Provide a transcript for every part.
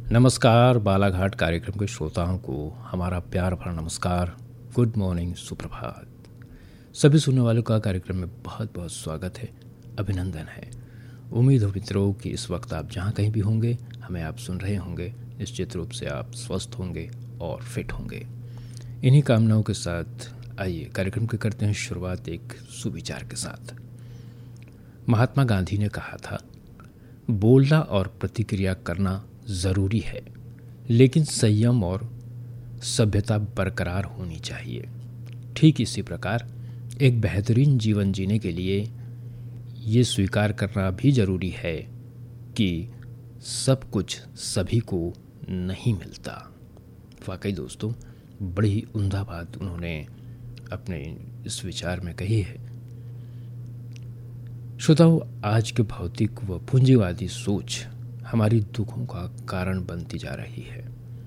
नमस्कार। बालाघाट कार्यक्रम के श्रोताओं को हमारा प्यार भरा नमस्कार, गुड मॉर्निंग, सुप्रभात। सभी सुनने वालों का कार्यक्रम में बहुत बहुत स्वागत है, अभिनंदन है। उम्मीद हो मित्रों कि इस वक्त आप जहाँ कहीं भी होंगे, हमें आप सुन रहे होंगे। निश्चित रूप से आप स्वस्थ होंगे और फिट होंगे। इन्हीं कामनाओं के साथ आइए कार्यक्रम के करते हैं शुरुआत एक सुविचार के साथ। महात्मा गांधी ने कहा था, बोलना और प्रतिक्रिया करना ज़रूरी है, लेकिन संयम और सभ्यता बरकरार होनी चाहिए। ठीक इसी प्रकार एक बेहतरीन जीवन जीने के लिए ये स्वीकार करना भी ज़रूरी है कि सब कुछ सभी को नहीं मिलता। वाकई दोस्तों, बड़ी ही उम्दा बात उन्होंने अपने इस विचार में कही है। श्रोताओं, आज के भौतिक व पूंजीवादी सोच हमारी दुखों का कारण बनती जा रही है,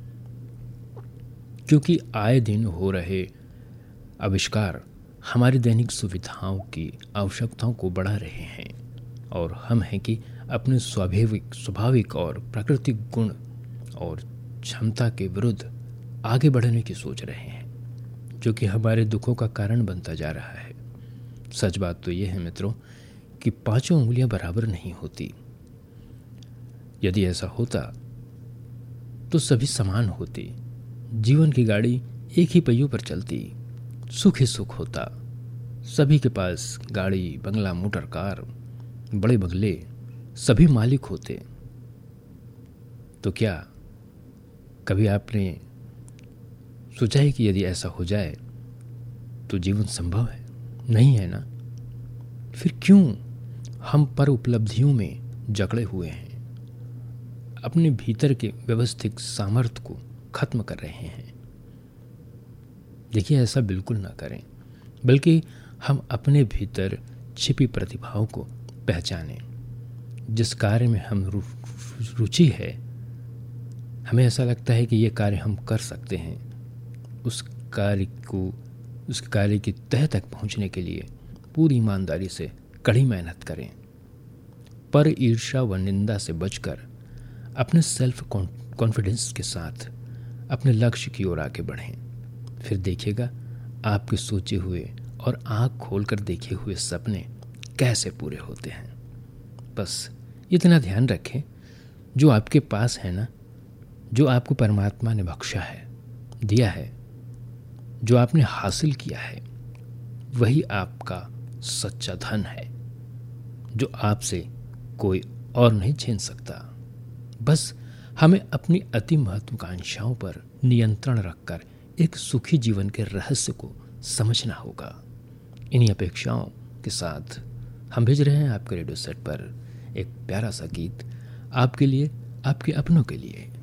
क्योंकि आए दिन हो रहे आविष्कार हमारी दैनिक सुविधाओं की आवश्यकताओं को बढ़ा रहे हैं और हम हैं कि अपने स्वाभाविक और प्राकृतिक गुण और क्षमता के विरुद्ध आगे बढ़ने की सोच रहे हैं, जो कि हमारे दुखों का कारण बनता जा रहा है। सच बात तो यह है मित्रों कि पांचों उंगलियां बराबर नहीं होती। यदि ऐसा होता तो सभी समान होते, जीवन की गाड़ी एक ही पहियों पर चलती, सुख ही सुख होता। सभी के पास गाड़ी, बंगला, मोटर कार, बड़े बंगले, सभी मालिक होते। तो क्या कभी आपने सोचा है कि यदि ऐसा हो जाए तो जीवन संभव है? नहीं है ना? फिर क्यों हम पर उपलब्धियों में जकड़े हुए हैं, अपने भीतर के व्यवस्थित सामर्थ्य को खत्म कर रहे हैं? देखिए, ऐसा बिल्कुल ना करें, बल्कि हम अपने भीतर छिपी प्रतिभाओं को पहचानें। जिस कार्य में हम रुचि है, हमें ऐसा लगता है कि ये कार्य हम कर सकते हैं, उस कार्य की तह तक पहुंचने के लिए पूरी ईमानदारी से कड़ी मेहनत करें। पर ईर्ष्या व निंदा से बचकर अपने सेल्फ कॉन्फिडेंस के साथ अपने लक्ष्य की ओर आगे बढ़ें। फिर देखिएगा आपके सोचे हुए और आँख खोलकर देखे हुए सपने कैसे पूरे होते हैं। बस इतना ध्यान रखें, जो आपके पास है ना, जो आपको परमात्मा ने बख्शा है, दिया है, जो आपने हासिल किया है, वही आपका सच्चा धन है, जो आपसे कोई और नहीं छीन सकता। बस हमें अपनी अति महत्वाकांक्षाओं पर नियंत्रण रखकर एक सुखी जीवन के रहस्य को समझना होगा। इन्हीं अपेक्षाओं के साथ हम भेज रहे हैं आपके रेडियो सेट पर एक प्यारा सा गीत, आपके लिए, आपके अपनों के लिए।